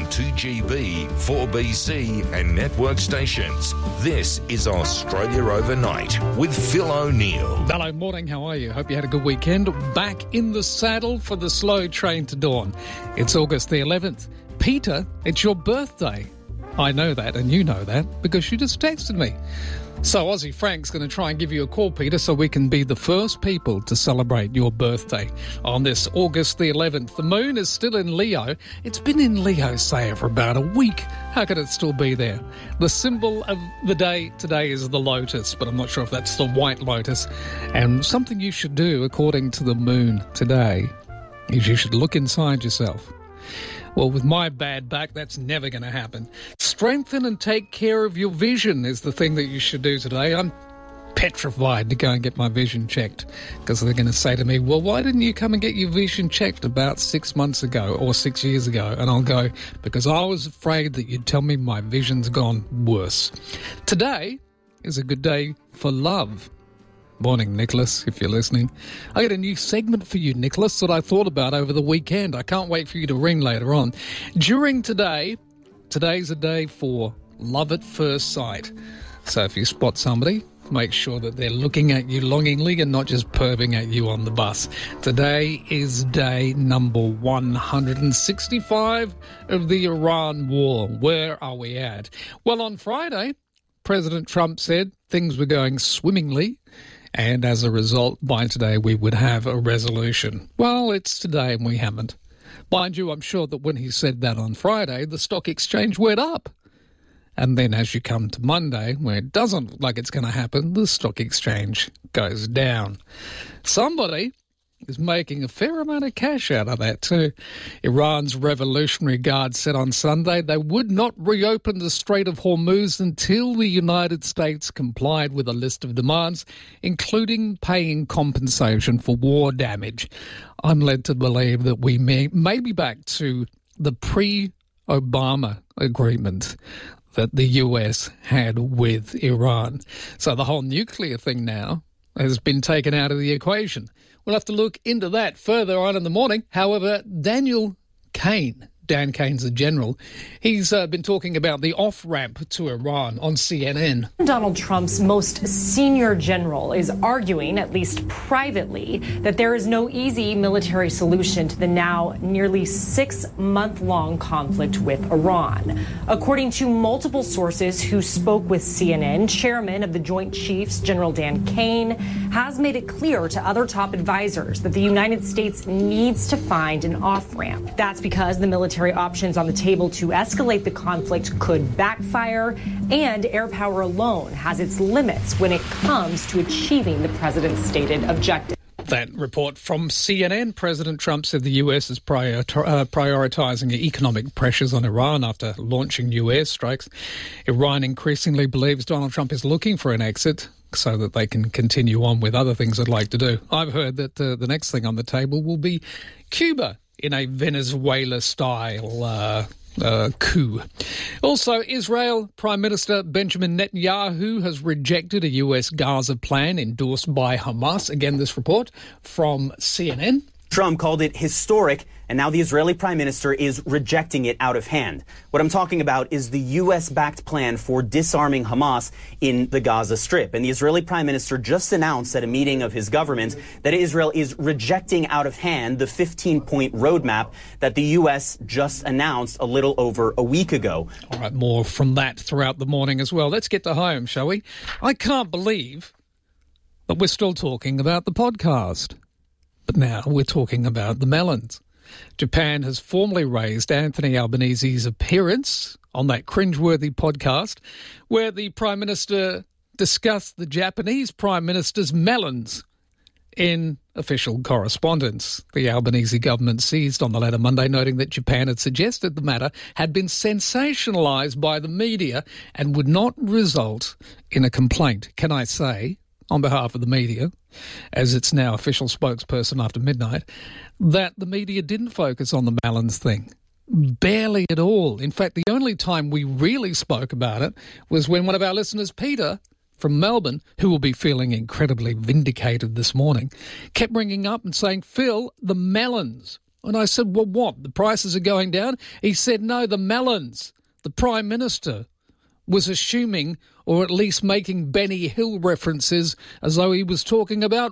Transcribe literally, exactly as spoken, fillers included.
two G B, four B C and network stations. This is Australia Overnight with Phil O'Neill. Hello, morning, how are you? Hope you had a good weekend. Back in the saddle for the slow train to dawn. It's August the eleventh. Peter, it's your birthday. I know that, and you know that, because you just texted me. So Aussie Frank's going to try and give you a call, Peter, so we can be the first people to celebrate your birthday on this August the eleventh. The moon is still in Leo. It's been in Leo, say, for about a week. How could it still be there? The symbol of the day today is the lotus, but I'm not sure if that's the white lotus. And something you should do, according to the moon today, is you should look inside yourself. Well, with my bad back, that's never going to happen. Strengthen and take care of your vision is the thing that you should do today. I'm petrified to go and get my vision checked because they're going to say to me, well, why didn't you come and get your vision checked about six months ago or six years ago? And I'll go, because I was afraid that you'd tell me my vision's gone worse. Today is a good day for love. Morning, Nicholas, if you're listening. I got a new segment for you, Nicholas, that I thought about over the weekend. I can't wait for you to ring later on. During today, today's a day for love at first sight. So if you spot somebody, make sure that they're looking at you longingly and not just perving at you on the bus. Today is day number one hundred sixty-five of the Iran war. Where are we at? Well, on Friday, President Trump said things were going swimmingly. And as a result, by today, we would have a resolution. Well, it's today and we haven't. Mind you, I'm sure that when he said that on Friday, the stock exchange went up. And then as you come to Monday, where it doesn't look like it's going to happen, the stock exchange goes down. Somebody is making a fair amount of cash out of that too. Iran's Revolutionary Guard said on Sunday they would not reopen the Strait of Hormuz until the United States complied with a list of demands, including paying compensation for war damage. I'm led to believe that we may, may be back to the pre-Obama agreement that the U S had with Iran. So the whole nuclear thing now has been taken out of the equation. We'll have to look into that further on in the morning. However, Daniel Kane, Dan Kane's a general, he's uh, been talking about the off-ramp to Iran on C N N. Donald Trump's most senior general is arguing, at least privately, that there is no easy military solution to the now nearly six-month-long conflict with Iran. According to multiple sources who spoke with C N N, Chairman of the Joint Chiefs, General Dan Kane, has made it clear to other top advisors that the United States needs to find an off-ramp. That's because the military options on the table to escalate the conflict could backfire, and air power alone has its limits when it comes to achieving the president's stated objective. That report from C N N. President Trump said the U S is prior- uh, prioritising economic pressures on Iran after launching new airstrikes. Iran increasingly believes Donald Trump is looking for an exit so that they can continue on with other things they'd like to do. I've heard that uh, the next thing on the table will be Cuba in a Venezuela-style uh, uh, coup. Also, Israel Prime Minister Benjamin Netanyahu has rejected a U S Gaza plan endorsed by Hamas. Again, this report from C N N. Trump called it historic, and now the Israeli prime minister is rejecting it out of hand. What I'm talking about is the U S-backed plan for disarming Hamas in the Gaza Strip. And the Israeli prime minister just announced at a meeting of his government that Israel is rejecting out of hand the fifteen-point roadmap that the U S just announced a little over a week ago. All right, more from that throughout the morning as well. Let's get to home, shall we? I can't believe that we're still talking about the podcast. But now we're talking about the melons. Japan has formally raised Anthony Albanese's appearance on that cringeworthy podcast where the Prime Minister discussed the Japanese Prime Minister's melons in official correspondence. The Albanese government seized on the letter Monday, noting that Japan had suggested the matter had been sensationalised by the media and would not result in a complaint. Can I say, on behalf of the media, as its now official spokesperson after midnight, that the media didn't focus on the melons thing. Barely at all. In fact, the only time we really spoke about it was when one of our listeners, Peter, from Melbourne, who will be feeling incredibly vindicated this morning, kept ringing up and saying, Phil, the melons And I said, well, what? The prices are going down? He said, no, the melons. The Prime Minister was assuming, or at least making Benny Hill references as though he was talking about